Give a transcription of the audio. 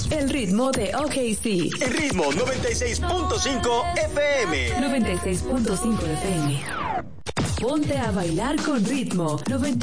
El ritmo de OKC. El ritmo 96.5 FM. 96.5 FM. Ponte a bailar con ritmo.